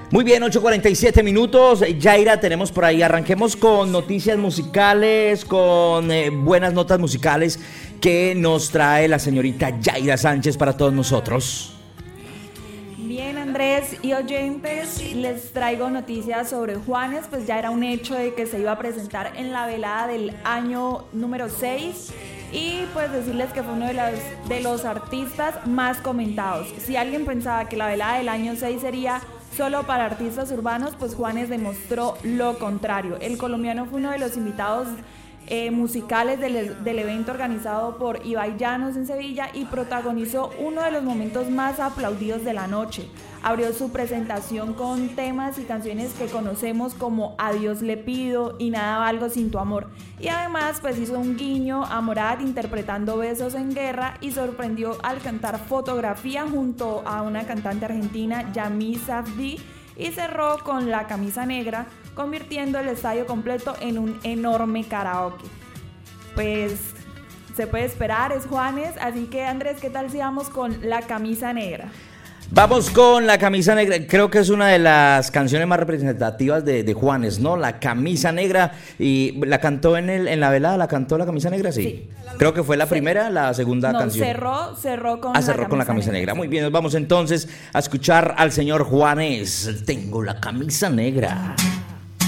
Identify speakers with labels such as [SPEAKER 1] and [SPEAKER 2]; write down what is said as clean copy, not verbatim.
[SPEAKER 1] Muy bien, 8:47 minutos. Yaira, tenemos por ahí. Arranquemos con noticias musicales, con buenas notas musicales que nos trae la señorita Yaira Sánchez para todos nosotros.
[SPEAKER 2] Bien, Andrés y oyentes, les traigo noticias sobre Juanes. Pues ya era un hecho de que se iba a presentar en la velada del año número 6. Y pues decirles que fue uno de los artistas más comentados. Si alguien pensaba que la velada del año 6 sería solo para artistas urbanos, pues Juanes demostró lo contrario. El colombiano fue uno de los invitados musicales del evento organizado por Ibai Llanos en Sevilla y protagonizó uno de los momentos más aplaudidos de la noche. Abrió su presentación con temas y canciones que conocemos como A Dios le pido y Nada valgo sin tu amor. Y además pues hizo un guiño a Morat interpretando Besos en Guerra y sorprendió al cantar Fotografía junto a una cantante argentina, Yami Safdie, y cerró con La Camisa Negra, convirtiendo el estadio completo en un enorme karaoke. Pues se puede esperar, es Juanes, así que Andrés, ¿qué tal si vamos con La Camisa Negra?
[SPEAKER 1] Vamos con La Camisa Negra, creo que es una de las canciones más representativas de Juanes, ¿no? La Camisa Negra, y la cantó en la velada, ¿la cantó La Camisa Negra? Sí. Creo que fue la primera, la segunda canción.
[SPEAKER 2] Cerró con
[SPEAKER 1] La Camisa Negra. Muy bien, nos vamos entonces a escuchar al señor Juanes. Tengo la camisa negra.